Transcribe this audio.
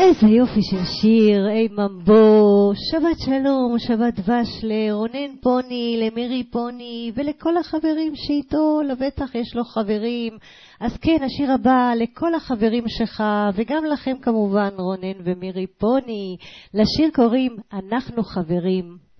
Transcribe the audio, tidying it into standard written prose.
איזה יופי של שיר, אי ממבו, שבת שלום, שבת דבש לרונן פוני, למירי פוני ולכל החברים שאיתו, לבטח יש לו חברים. אז כן, השיר הבא לכל החברים שלך וגם לכם כמובן רונן ומירי פוני. לשיר קוראים אנחנו חברים.